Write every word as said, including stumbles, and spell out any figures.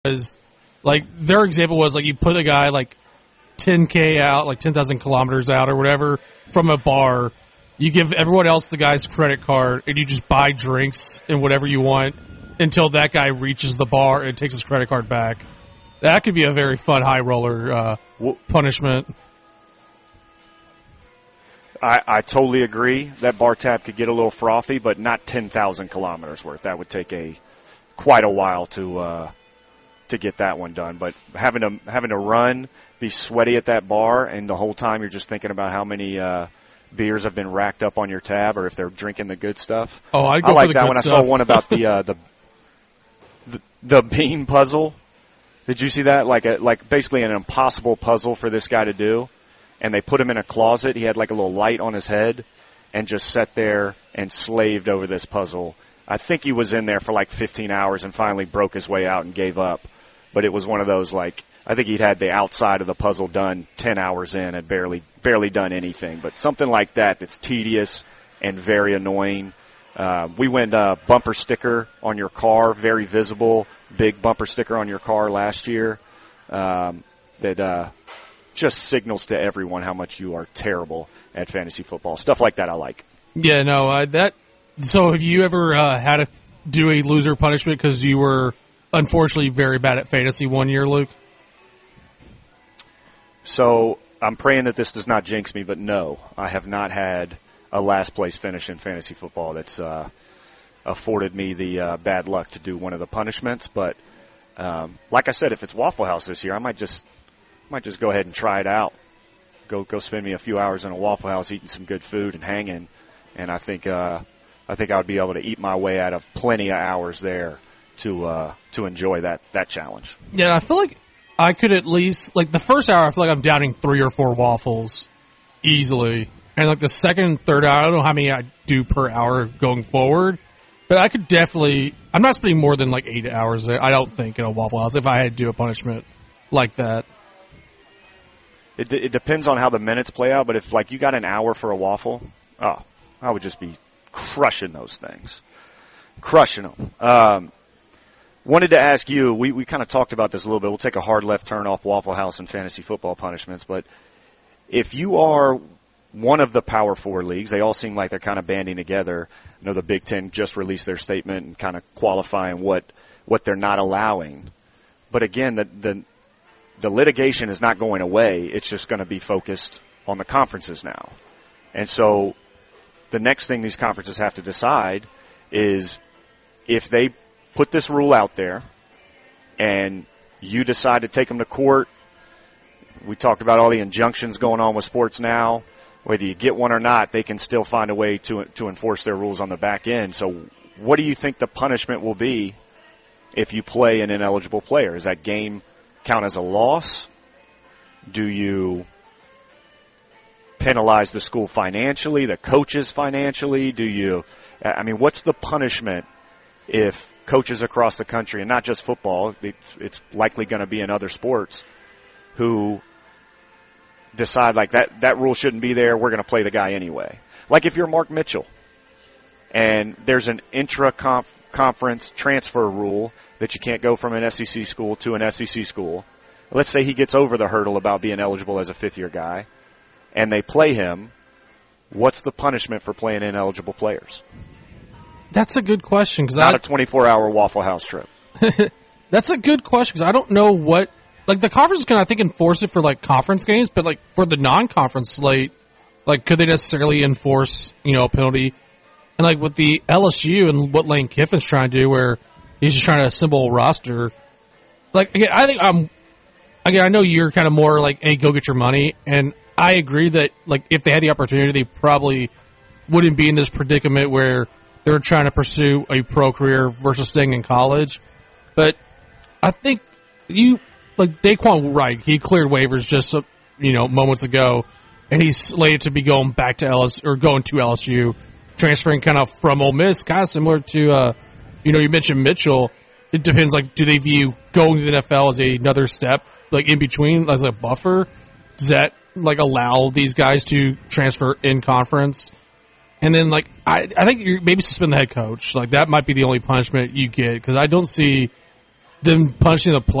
because, like, their example was, like, you put a guy, like, ten K out, like ten thousand kilometers out or whatever, from a bar. You give everyone else the guy's credit card, and you just buy drinks and whatever you want until that guy reaches the bar and takes his credit card back. That could be a very fun high roller uh, punishment. I, I totally agree that bar tab could get a little frothy, but not ten thousand kilometers worth. That would take a quite a while to uh, to get that one done. But having to having to run, be sweaty at that bar, and the whole time you're just thinking about how many uh, beers have been racked up on your tab, or if they're drinking the good stuff. Oh, I'd go I like for the that good one. stuff. I saw one about the, uh, the the the bean puzzle. Did you see that? Like a, like basically an impossible puzzle for this guy to do. And they put him in a closet. He had like a little light on his head and just sat there and slaved over this puzzle. I think he was in there for like fifteen hours and finally broke his way out and gave up. But it was one of those, like, I think he'd had the outside of the puzzle done ten hours in and barely barely done anything. But something like that that's tedious and very annoying. Uh, we went uh, bumper sticker on your car, very visible, big bumper sticker on your car last year um, that uh, – just signals to everyone how much you are terrible at fantasy football. Stuff like that I like. Yeah, no, uh, that. So have you ever uh, had to do a loser punishment because you were unfortunately very bad at fantasy one year, Luke? So I'm praying that this does not jinx me, but no, I have not had a last place finish in fantasy football that's uh, afforded me the uh, bad luck to do one of the punishments. But um, like I said, if it's Waffle House this year, I might just – might just go ahead and try it out. Go go spend me a few hours in a Waffle House eating some good food and hanging, and I think uh, I think I would be able to eat my way out of plenty of hours there to uh, to enjoy that that challenge. Yeah, and I feel like I could at least, like the first hour, I feel like I'm downing three or four waffles easily, and like the second and third hour, I don't know how many I do per hour going forward, but I could definitely. I'm not spending more than like eight hours there, I don't think, in a Waffle House if I had to do a punishment like that. It, d- it depends on how the minutes play out, but if like you got an hour for a waffle, oh, I would just be crushing those things, crushing them. Um, wanted to ask you, we, we kind of talked about this a little bit. We'll take a hard left turn off Waffle House and fantasy football punishments, but if you are one of the Power Four leagues, they all seem like they're kind of banding together. I know the Big Ten just released their statement and kind of qualifying what what they're not allowing. But again, the the The litigation is not going away. It's just going to be focused on the conferences now. And so the next thing these conferences have to decide is if they put this rule out there and you decide to take them to court. We talked about all the injunctions going on with sports now. Whether you get one or not, they can still find a way to to enforce their rules on the back end. So what do you think the punishment will be if you play an ineligible player? Is that game count as a loss? Do you penalize the school financially, the coaches financially? Do you, I mean, what's the punishment if coaches across the country, and not just football, it's, it's likely going to be in other sports, who decide like that, that rule shouldn't be there, we're going to play the guy anyway. Like if you're Mark Mitchell and there's an intra-conference transfer rule that you can't go from an S E C school to an S E C school. Let's say he gets over the hurdle about being eligible as a fifth-year guy, and they play him. What's the punishment for playing ineligible players? That's a good question. Cause Not I, a twenty-four hour Waffle House trip. That's a good question because I don't know what – like the conference can, I think, enforce it for like conference games, but like for the non-conference slate, like could they necessarily enforce, you know, a penalty? And like with the L S U and what Lane Kiffin's trying to do where – he's just trying to assemble a roster. Like, again, I think I'm, again, I know you're kind of more like, hey, go get your money. And I agree that, like, if they had the opportunity, they probably wouldn't be in this predicament where they're trying to pursue a pro career versus staying in college. But I think you, like, Daquan Wright, he cleared waivers just, you know, moments ago. And he's slated to be going back to L S U, or going to L S U, transferring kind of from Ole Miss, kind of similar to, uh, you know, you mentioned Mitchell. It depends, like, do they view going to the N F L as a, another step, like, in between, as a buffer? Does that, like, allow these guys to transfer in conference? And then, like, I I think you maybe suspend the head coach. Like, that might be the only punishment you get, because I don't see them punching the